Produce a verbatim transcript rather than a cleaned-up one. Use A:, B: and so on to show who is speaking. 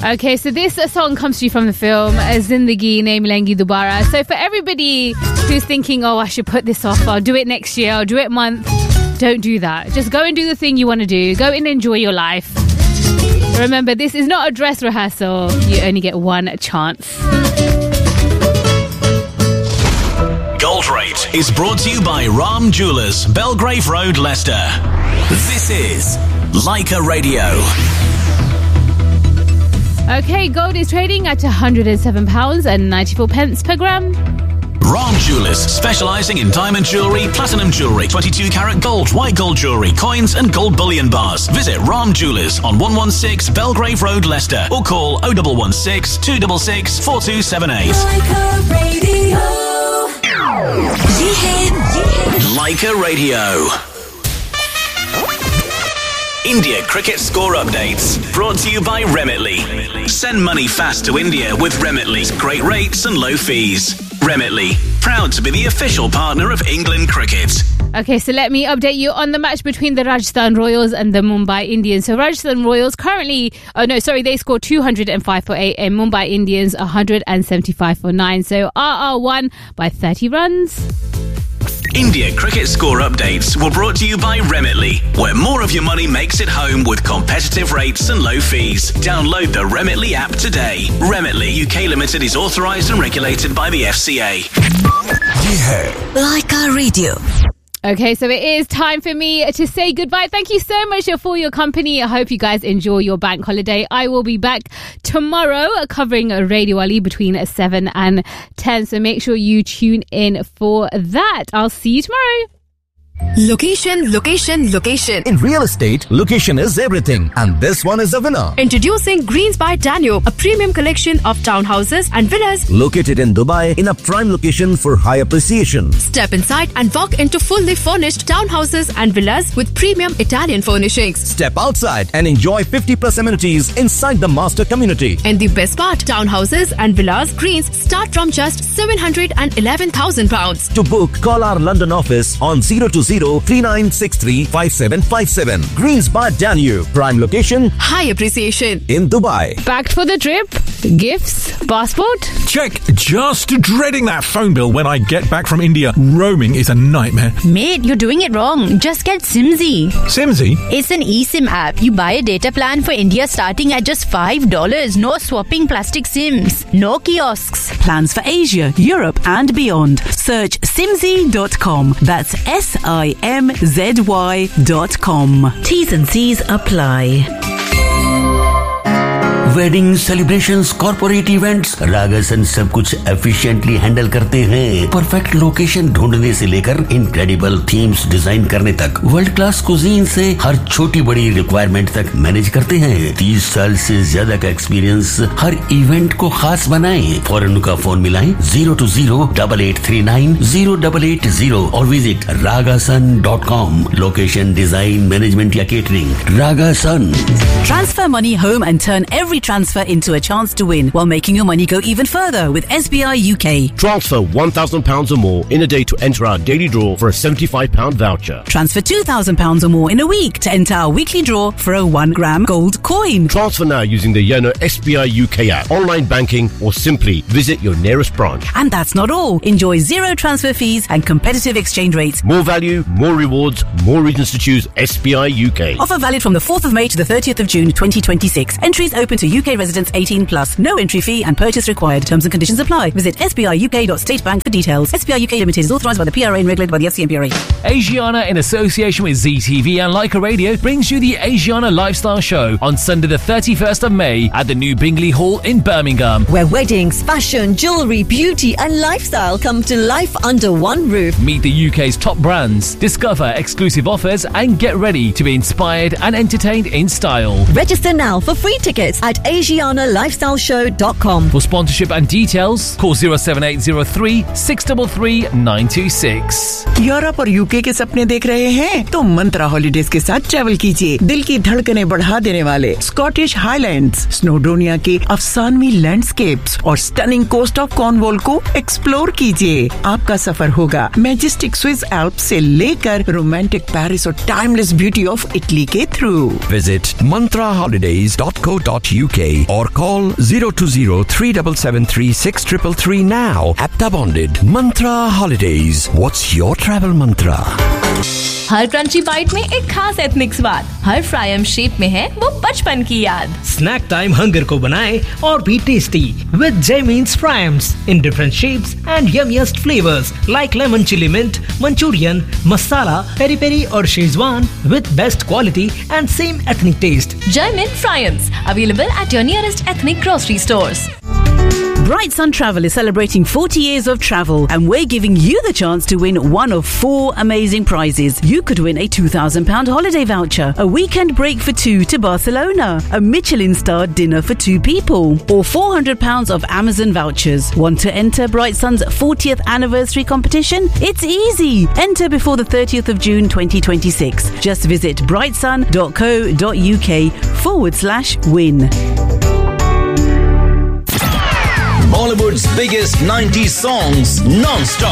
A: Okay, so this uh, song comes to you from the film uh, Zindagi Nahi Milengi Dobara. So for everybody who's thinking, oh, I should put this off, I'll do it next year, I'll do it month, don't do that. Just go and do the thing you want to do. Go and enjoy your life. Remember, this is not a dress rehearsal. You only get one chance.
B: Gold Rate is brought to you by Ram Jewellers, Belgrave Road, Leicester. This is Leica Radio.
A: Okay, gold is trading at one hundred seven pounds ninety-four per gram.
B: Ram Jewellers, specialising in diamond jewellery, platinum jewellery, twenty-two carat gold, white gold jewellery, coins and gold bullion bars. Visit Ram Jewellers on one one six Belgrave Road, Leicester, or call oh one one six, two six six, four two seven eight.
C: Leica Radio.
B: Ye hai Leica Radio. India cricket score updates brought to you by Remitly. Send money fast to India with Remitly's great rates and low fees. Remitly, proud to be the official partner of England cricket.
A: Okay, so let me update you on the match between the Rajasthan Royals and the Mumbai Indians. So Rajasthan Royals currently, oh no, sorry, they scored two hundred five for eight and Mumbai Indians one hundred seventy-five for nine. So R R won by thirty runs.
B: India cricket score updates were brought to you by Remitly, where more of your money makes it home with competitive rates and low fees. Download the Remitly app today. Remitly U K Limited is authorised and regulated by the F C A.
C: Yeah. Leica Radio.
A: Okay, so it is time for me to say goodbye. Thank you so much for your company. I hope you guys enjoy your bank holiday. I will be back tomorrow covering Radio Ali between seven and ten. So make sure you tune in for that. I'll see you tomorrow.
D: Location, location, location.
E: In real estate, location is everything. And this one is a winner.
D: Introducing Greens by Danube, a premium collection of townhouses and villas
E: located in Dubai in a prime location for high appreciation.
D: Step inside and walk into fully furnished townhouses and villas with premium Italian furnishings.
E: Step outside and enjoy fifty plus amenities inside the master community.
D: And the best part, townhouses and villas Greens start from just seven hundred eleven thousand pounds.
E: To book, call our London office on zero two zero, three nine six three, five seven five seven. Greens by Danube. Prime location.
D: High appreciation.
E: In Dubai.
A: Backed for the trip? Gifts? Passport?
F: Check. Just dreading that phone bill when I get back from India. Roaming is a nightmare.
G: Mate, you're doing it wrong. Just get Simzy.
F: Simzy?
G: It's an eSIM app. You buy a data plan for India starting at just five dollars. No swapping plastic SIMs. No kiosks.
H: Plans for Asia, Europe and beyond. Search simzy dot com. That's S I M Z Y dot com.
I: T's and C's apply. Wedding celebrations, corporate events, रागासन सब कुछ efficiently handle करते हैं। Perfect location ढूंढने से लेकर incredible themes design करने तक, world class cuisine से हर छोटी बड़ी रिक्वायरमेंट तक मैनेज करते हैं। तीस साल से ज्यादा का एक्सपीरियंस हर इवेंट को खास बनाए। फौरन उनका फोन मिलाएं zero to zero double eight three nine zero double eight zero और visit रागासन dot com. Location, design, management या catering, रागासन।
H: Transfer money home and turn every transfer into a chance to win while making your money go even further with S B I U K.
J: Transfer one thousand pounds or more in a day to enter our daily draw for a seventy-five pound voucher.
H: Transfer two thousand pounds or more in a week to enter our weekly draw for a one gram gold coin.
J: Transfer now using the Yono S B I U K app, online banking or simply visit your nearest branch.
H: And that's not all. Enjoy zero transfer fees and competitive exchange rates.
J: More value, more rewards, more reasons to choose S B I U K.
H: Offer valid from the fourth of May to the thirtieth of June twenty twenty-six. Entries open to U K residents eighteen plus. No entry fee and purchase required. Terms and conditions apply. Visit S B I U K dot state bank for details. S B I U K Limited is authorised by the P R A and regulated by the F C M P R A.
K: Asiana, in association with Z T V and Leica Radio, brings you the Asiana Lifestyle Show on Sunday the thirty-first of May at the new Bingley Hall in Birmingham.
L: Where weddings, fashion, jewellery, beauty and lifestyle come to life under one roof.
K: Meet the U K's top brands, discover exclusive offers and get ready to be inspired and entertained in style.
L: Register now for free tickets at asiana lifestyle show dot com.
K: For sponsorship and details, call zero seven eight zero three six three three nine two six.
M: Europe और UK के सपने देख रहे हैं तो मंत्रा holidays के साथ travel कीजिए। दिल की धड़कनें बढ़ा देने वाले स्कॉटिश हाईलैंड्स, स्नोडोनिया के अफसानवी लैंडस्केप्स और स्टनिंग कोस्ट ऑफ कॉर्नवॉल को एक्सप्लोर कीजिए। आपका सफर होगा मैजेस्टिक स्विस एल्प्स से लेकर रोमांटिक पेरिस और टाइमलेस ब्यूटी ऑफ इटली के through.
N: Visit mantra holidays dot co dot U K or call zero two zero three seven seven three six three three now. Apta bonded. Mantra Holidays. What's your travel mantra?
O: Her crunchy bite में एक खास ethnic स्वाद, हर fryum shape में है वो बचपन की याद।
P: स्नैक टाइम हंगर को बनाए और भी tasty with जैमीन्स fryums in different shapes and यमीएस्ट flavours like lemon chilli mint, Manchurian, masala, peri peri और Schezwan with best quality and same ethnic test.
O: Jaimin fryums available at your nearest ethnic grocery stores.
H: Bright Sun Travel is celebrating forty years of travel, and we're giving you the chance to win one of four amazing prizes. You could win a two thousand pounds holiday voucher, a weekend break for two to Barcelona, a Michelin-starred dinner for two people, or four hundred pounds of Amazon vouchers. Want to enter Bright Sun's fortieth anniversary competition? It's easy. Enter before the thirtieth of June twenty twenty-six. Just visit brightsun.co.uk forward slash win.
E: Bollywood's biggest nineties songs non-stop.